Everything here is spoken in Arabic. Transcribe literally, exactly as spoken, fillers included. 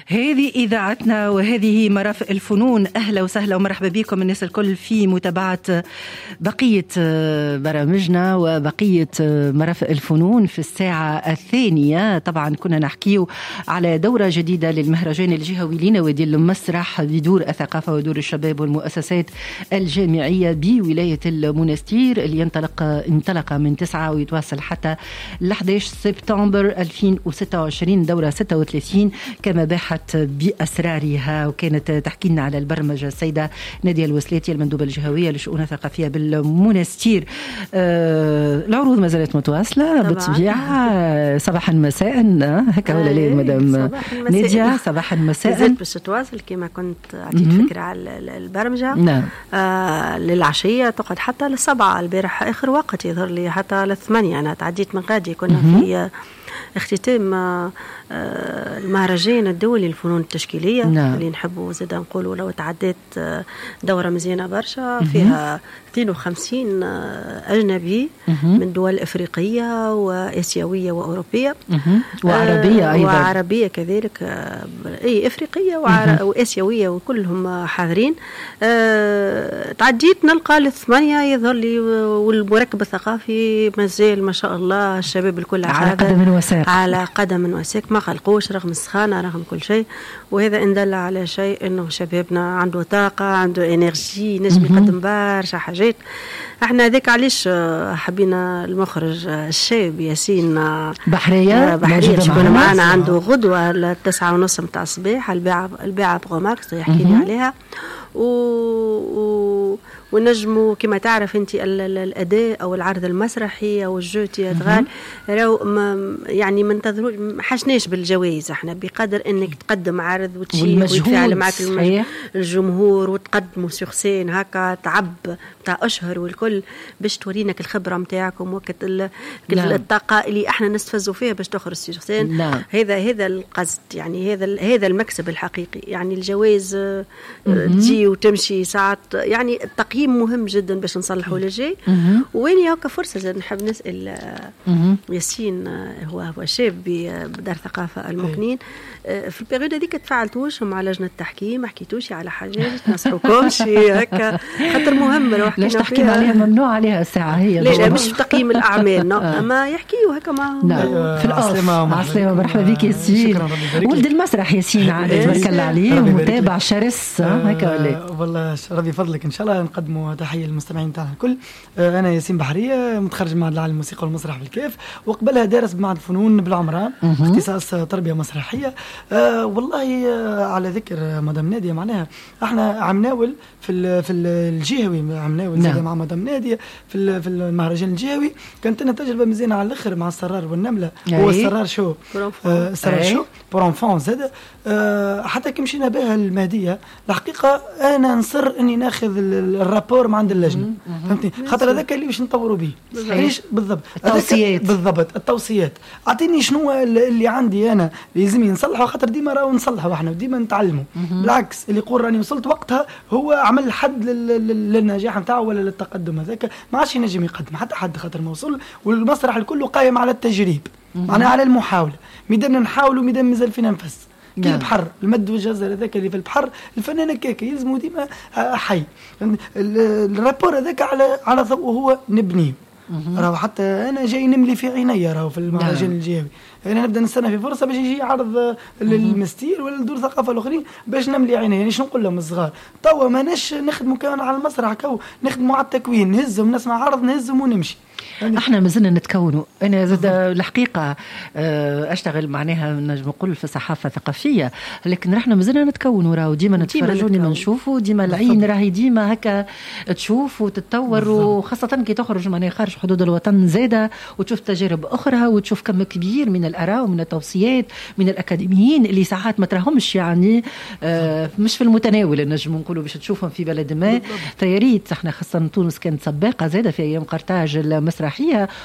هذه إذاعتنا وهذه مرافق الفنون. أهلا وسهلا ومرحبا بكم الناس الكل في متابعة بقية برامجنا وبقية مرافق الفنون في الساعة الثانية. طبعا كنا نحكيو على دورة جديدة للمهرجان الجهوي لنوادي المسرح بدور الثقافة ودور الشباب والمؤسسات الجامعية بولاية المنستير اللي ينطلق انطلق من تسعة ويتواصل حتى أحد عشر سبتمبر ألفين وستة وعشرين، دورة ستة وثلاثين كما باحت بأسرارها. وكانت تحكي لنا على البرمجة السيدة نادية الوسلاتي المندوبة الجهوية للشؤون الثقافية بالمنستير. آه العروض ما زالت متواصلة بالطبيعة، صباحا مساء هكا ولا لا مدام نادية؟ صباحا مساء زلت باش تواصل كما كنت عطيت فكرة على البرمجة. نعم. آه للعشية تقعد حتى للسبعة، البارح آخر وقت يظهر لي حتى للثمانية. أنا تعديت من غادي، كنا مم. في اختتام المهرجان الدولي للفنون التشكيلية. نعم. اللي نحبوا زاد نقولوا لو تعديت دورة مزيانة برشا فيها اثنين وخمسين أجنبي مم. من دول أفريقية وآسيوية وأوروبية وعربية أيضا، وعربية كذلك، أي أفريقية وعر... وآسيوية وكلهم حاضرين. أه... تعديت نلقى للثمانية يظهر لي، والمركب الثقافي مازال ما شاء الله الشباب الكل على قدم وساق، على قدم وساق، ما خلقوش رغم السخانة رغم كل شيء. وهذا إن دل على شيء إنه شبابنا عنده طاقة، عنده إنرجي، نجم يقدم برشا حاجات. احنا ذيك علاش حبينا المخرج الشاب ياسين بحرية بحرية تكون معنا، عنده غدوة للتسعة ونص متاع الصباح الباعة الباعة بغوماركس يحكي لي عليها. و... و... ونجموا كما تعرف انت الاداء او العرض المسرحي او الجو تياترال راهو يعني ما ننتظروش، ما حشناش بالجوائز احنا، بقدر انك تقدم عرض وتشيل ويتفاعل معك الجمهور وتقدموا سيغ سين هكا تعب تاع اشهر والكل باش تورينك الخبره نتاعكم وقت الطاقه اللي احنا نستفزوا فيها باش تخرج سيغ سين. هذا هذا القصد، يعني هذا هذا المكسب الحقيقي. يعني الجوائز تجي وتمشي ساعات، يعني التقييم مهم جدا باش نصلحوا للجاي. وين هكا فرصه نحب نسال ياسين، هو هو شاب بدار ثقافه المكنين، في البيريود هذيك تفاعلتوش مع لجنه التحكيم؟ ما حكيتوش على حاجات تنصحوكمش هكا خاطر مهم لو حكينا تحكي عليها ممنوع عليها الساعه هي لا لا مش في تقييم الاعمال ما يحكيوا هكا ما في الاصل. مع السلامه، مرحبا بك ياسين، ولد المسرح ياسين عاد تبارك الله عليه ومتابع شرس هكا ولا؟ والله ربي فضلك ان شاء الله نقدموا تحيه للمستمعين تاعنا الكل. انا ياسين بحريه، متخرج معهد العالي الموسيقى والمسرح بالكاف، وقبلها دارس بمعهد الفنون بالعمران اختصاص تربيه مسرحيه. أه والله على ذكر مدام ناديه، معناها احنا عم ناول في في الجهوي، عم ناول زاد مع مدام ناديه في في المهرجان الجهوي. كانت لنا تجربه مزيانه على الاخر مع السرار والنمله. هو السرار شو آه السرار شو بور انفون زاد. أه حتى كي مشينا بها المهديه الحقيقه انا نصر اني ناخذ الرابور مع عند اللجنه، فهمتني؟ خاطر هذاك اللي باش نطوروا به علاش بالضبط التوصيات. بالضبط التوصيات. اعطيني شنو اللي عندي انا لازمني نصلحه، خاطر ديما راهو نصلحه احنا وديما نتعلموا. بالعكس اللي يقول راني وصلت وقتها هو عمل حد للنجاح نتاعه ولا للتقدم، هذاك ما عادش ينجم يقدم حتى حد خاطر ما وصل. والمسرح الكل قائم على التجريب، معناها على المحاوله. ميدان نحاولوا ميدان مازال فينا نفس كي البحر المد والجزر هذاك اللي في البحر، الفنان هكاك يلزموا ديما حي. الرابور هذاك على على ضوء هو نبنيه. راهو حتى انا جاي نملي في عيني راهو في المهرجان الجهوي، انا نبدا نستنى في فرصه باش يجي عرض للمستير ولا لدور ثقافه الاخرين باش نملي عيني. يعني شنو نقول لهم الصغار توا ماناش نخدموا كمان على المسرح، كو نخدموا على التكوين، نهزهم نسمع عرض نهزهم ونمشي. احنا مازلنا نتكونوا. انا زاد الحقيقه اشتغل معناها نجم نقول في الصحافه الثقافيه، لكن احنا مازلنا نتكونوا، راهو ديما نتفرجوا ديما نشوفوا، ديما العين راهي ديما هكا تشوف وتتطور، وخاصه كي تخرج معناها خارج حدود الوطن زاده وتشوف تجارب اخرى وتشوف كم كبير من الاراء ومن التوصيات من الاكاديميين اللي ساعات ما تراهمش يعني آه مش في المتناول نجم نقولوا باش تشوفهم في بلد ما. فياريت احنا خاصه تونس كانت سباقه زاده في ايام قرطاج المسرحيه